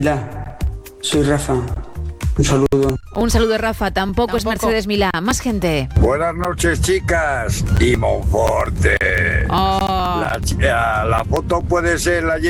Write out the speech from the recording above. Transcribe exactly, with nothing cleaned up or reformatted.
Hola, soy Rafa. Un saludo. Un saludo, Rafa. Tampoco, Tampoco. es Mercedes Milá. Más gente. Buenas noches, chicas. Y Monforte. Oh. La, la foto puede ser la